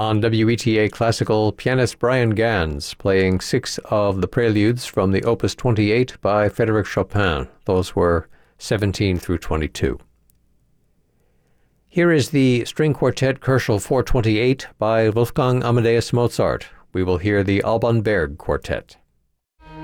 On WETA Classical, pianist Brian Gans playing 6 of the preludes from the Opus 28 by Frédéric Chopin. Those were 17 through 22. Here is the String Quartet Koelschel 428 by Wolfgang Amadeus Mozart. We will hear the Alban Berg Quartet.